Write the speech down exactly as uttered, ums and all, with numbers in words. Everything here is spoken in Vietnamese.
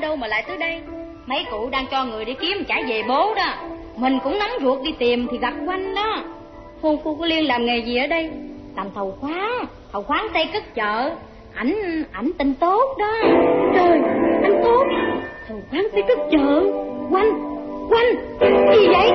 đâu mà lại tới đây? Mấy cụ đang cho người đi kiếm trả về bố đó. Mình cũng nóng ruột đi tìm thì gặp Quanh đó. Hôn phu của Liên làm nghề gì ở đây? Làm thầu khoáng, thầu khoáng xây cất chợ. Ảnh, ảnh tên tốt đó. Trời, anh Tốt, thầu khoáng xây cất chợ. Quanh, Quanh, gì vậy?